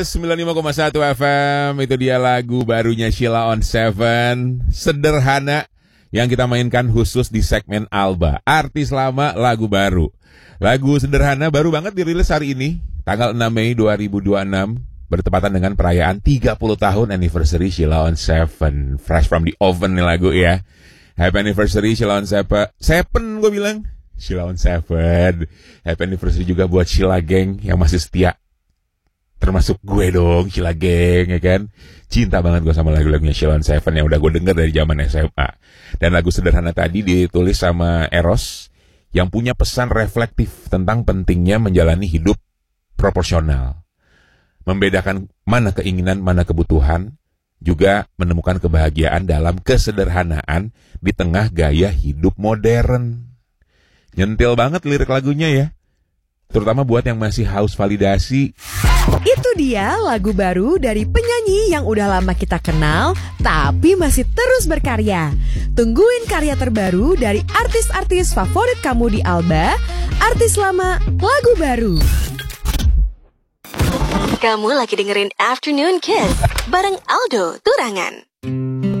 95,1 FM, itu dia lagu barunya Sheila on 7, Sederhana, yang kita mainkan khusus di segmen Alba. Artis lama, lagu baru. Lagu Sederhana baru banget dirilis hari ini, tanggal 6 Mei 2026, bertepatan dengan perayaan 30 tahun anniversary Sheila on 7. Fresh from the oven nih lagu ya. Happy anniversary Sheila on 7. Gue bilang Sheila on 7. Happy anniversary juga buat Sheila Gang yang masih setia. Termasuk gue dong, Sheila Gang, ya kan? Cinta banget gue sama lagu-lagunya Sheila on 7 yang udah gue denger dari zaman SMA. Dan lagu Sederhana tadi ditulis sama Eros yang punya pesan reflektif tentang pentingnya menjalani hidup proporsional. Membedakan mana keinginan, mana kebutuhan, juga menemukan kebahagiaan dalam kesederhanaan di tengah gaya hidup modern. Nyentil banget lirik lagunya ya. Terutama buat yang masih haus validasi. Itu dia lagu baru dari penyanyi yang udah lama kita kenal, tapi masih terus berkarya. Tungguin karya terbaru dari artis-artis favorit kamu di Alba, artis lama, lagu baru. Kamu lagi dengerin Afternoon Kiss bareng Aldo Turangan.